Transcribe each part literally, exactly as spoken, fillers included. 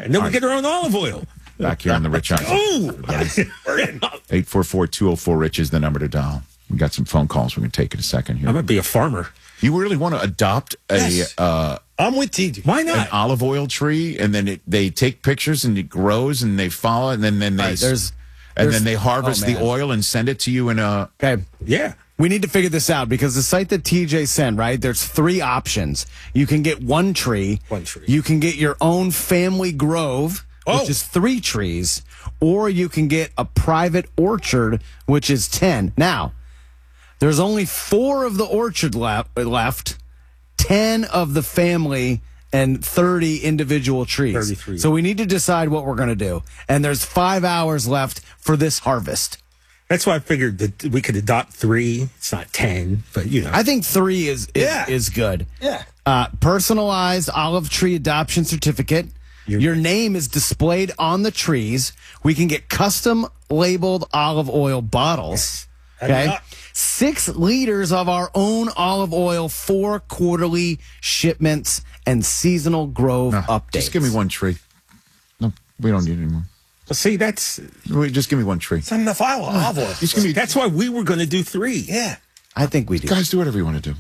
and then we get our own olive oil. Back here on the Rich Eisen. Oh, we're in. eight four four, two oh four, Rich is the number to dial. We got some phone calls. We can take in a second here. I'm going to be a farmer. You really want to adopt a Yes. uh, I'm with T J. Why an not? olive oil tree, and then it, they take pictures and it grows, and they follow, and then then they Right, there's- and there's- then they harvest oh, the man. oil and send it to you in a. Okay. Yeah. We need to figure this out because the site that T J sent, right? There's three options. You can get one tree. One tree. You can get your own family grove, Oh. which is three trees, or you can get a private orchard, which is ten. Now, there's only four of the orchard left, left ten of the family, and thirty individual trees. thirty-three. So we need to decide what we're going to do. And there's five hours left for this harvest. That's why I figured that we could adopt three. It's not ten, but you know. I think three is is, Yeah. is good. Yeah. Uh, personalized olive tree adoption certificate. Your name is displayed on the trees. We can get custom labeled olive oil bottles. Okay. Enough. Six liters of our own olive oil, four quarterly shipments, and seasonal grove updates. Just give me one tree. No, we don't need any more. See, that's Wait, just give me one tree. Send the file of olive oil. Just give me. that's why we were going to do three. Yeah. I think we do. Guys, do whatever you want to do.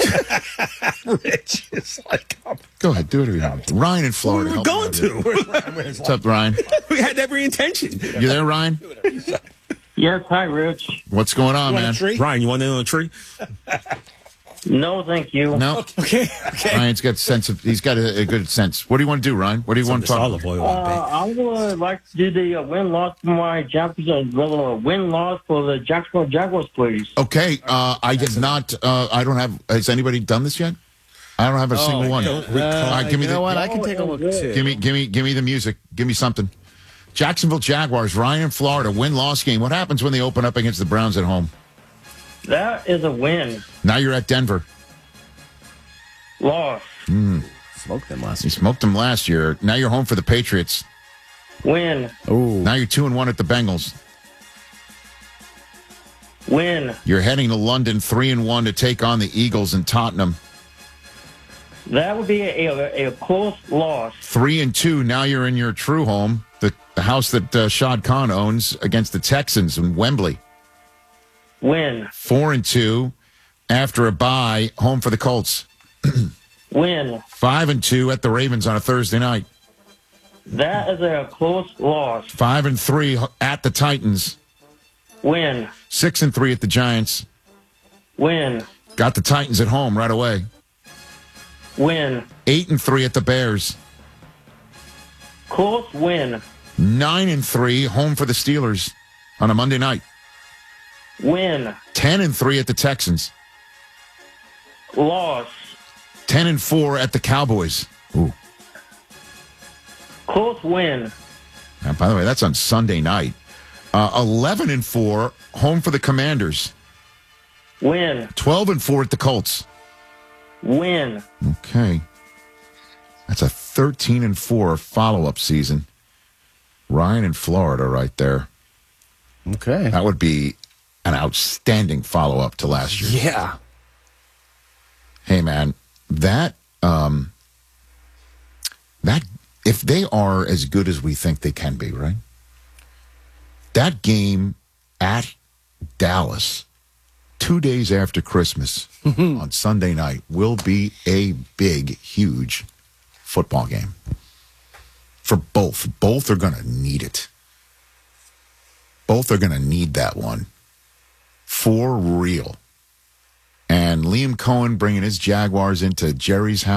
Rich is like, I'm Go ahead, do whatever you want to do. Ryan in We Florida. were help me going out here. to. What's up, Ryan? We had every intention. You there, Ryan? Yes, hi, Rich. What's going on, want a man? tree? Ryan, you want in on a tree? No, thank you. No, Okay. Okay. Ryan's got sense of. He's got a, a good sense. What do you want to do, Ryan? What do you want to This talk olive about? oil. Uh, I bet. I would like to do the uh, win loss for my Jacksonville, well, uh, win loss for the Jacksonville Jaguars, please. Okay, uh, I did not. Uh, I don't have. Has anybody done this yet? I don't have a single one. don't All right, give me you know the. what? I can take a look too. Give me, give me, give me the music. Give me something. Jacksonville Jaguars, Ryan in Florida, win-loss game. What happens when they open up against the Browns at home? That is a win. Now you're at Denver. Loss. Smoked them last You smoked them last year. Now you're home for the Patriots. Win. Ooh. Now you're two and one at the Bengals. Win. You're heading to London, three and one to take on the Eagles in Tottenham. That would be a, a, a close loss. Three and two. Now you're in your true home, the, the house that uh, Shad Khan owns, against the Texans in Wembley. Win. Four and two after a bye, home for the Colts. Win. Five and two at the Ravens on a Thursday night. That is a close loss. Five and three at the Titans. Win. Six and three at the Giants. Win. Got the Titans at home right away. Win. Eight and three at the Bears. Close win. Nine and three home for the Steelers on a Monday night. Win. Ten and three at the Texans. Loss. Ten and four at the Cowboys. Ooh. Close win. And by the way, that's on Sunday night. Uh, Eleven and four home for the Commanders. Win. Twelve and four at the Colts. Win. Okay. That's a thirteen and four follow-up season. Ryan in Florida right there. Okay. That would be an outstanding follow-up to last year. Yeah. Hey, man, that, um, that, if they are as good as we think they can be, right? That game at Dallas, two days after Christmas on Sunday night, will be a big, huge football game for both. Both are going to need it. Both are going to need that one for real. And Liam Cohen bringing his Jaguars into Jerry's house.